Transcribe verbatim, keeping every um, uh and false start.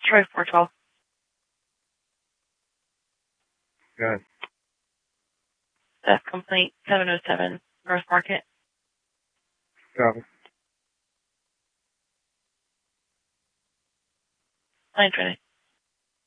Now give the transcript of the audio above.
Troy four twelve. Good. Theft complaint seven oh seven, North Market. Copy. nine twenty.